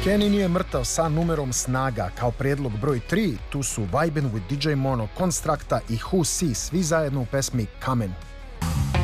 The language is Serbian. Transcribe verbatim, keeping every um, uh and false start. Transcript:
Kenny nije mrtav sa numerom Snaga. Kao prijedlog broj tri, tu su Vibin with D J Mono, Constructa i Who See, svi zajedno u pesmi Kamen.